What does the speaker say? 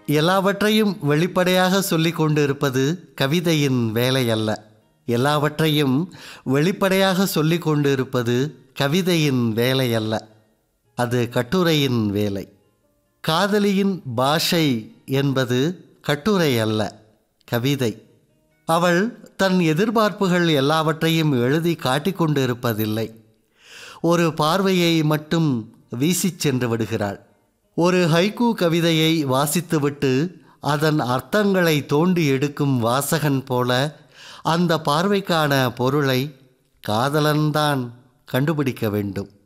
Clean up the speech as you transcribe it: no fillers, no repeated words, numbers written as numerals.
எல்லாவற்றையும் வெளிப்படையாக சொல்லிக் கொண்டு இருப்பது கவிதையின் வேலை அல்ல. எல்லாவற்றையும் வெளிப்படையாக சொல்லிக் கொண்டு இருப்பது கவிதையின் வேலை அல்ல, அது கட்டுரையின் வேலை. காதலியின் பாஷை என்பது கட்டுரை அல்ல, கவிதை. அவள் தன் எதிர்பார்ப்புகள் எல்லாவற்றையும் எழுதி காட்டிக்கொண்டு இருப்பதில்லை. ஒரு பார்வையை மட்டும் வீசிச் சென்று விடுகிறாள். ஒரு ஹைக்கூ கவிதையை வாசித்துவிட்டு அதன் அர்த்தங்களை தோண்டி எடுக்கும் வாசகன் போல அந்த பார்வைக்கான பொருளை காதலன்தான் கண்டுபிடிக்க வேண்டும்.